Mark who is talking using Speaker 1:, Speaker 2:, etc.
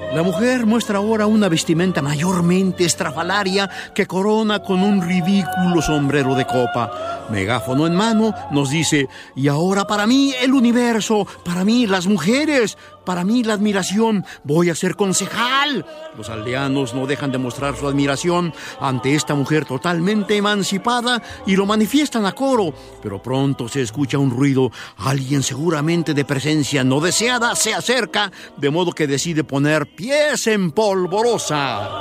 Speaker 1: La mujer muestra ahora una vestimenta mayormente estrafalaria que corona con un ridículo sombrero de copa. Megáfono en mano nos dice: y ahora para mí el universo, para mí las mujeres, para mí la admiración, voy a ser concejal. Los aldeanos no dejan de mostrar su admiración ante esta mujer totalmente emancipada y lo manifiestan a coro, pero pronto se escucha un ruido. Alguien seguramente de presencia no deseada se acerca, de modo que decide poner pies en polvorosa.